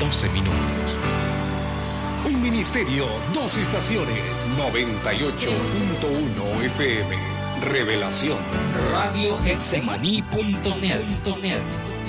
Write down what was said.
12 minutos. Un ministerio, dos estaciones, 98.1 FM. Revelación. Radio Hexemaní.net.